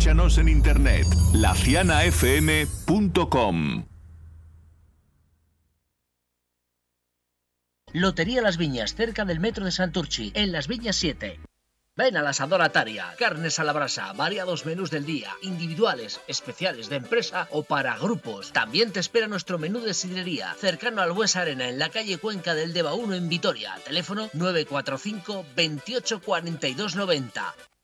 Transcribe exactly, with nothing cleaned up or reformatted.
Escúchanos en internet, la ciana f m punto com. Lotería Las Viñas, cerca del metro de Santurchi, en Las Viñas siete. Ven al asador Ataria, carnes a la brasa, variados menús del día, individuales, especiales de empresa o para grupos. También te espera nuestro menú de sidrería, cercano al Buesa Arena, en la calle Cuenca del Deva uno en Vitoria. Teléfono nueve cuatro cinco, veintiocho, cuarenta y dos, noventa.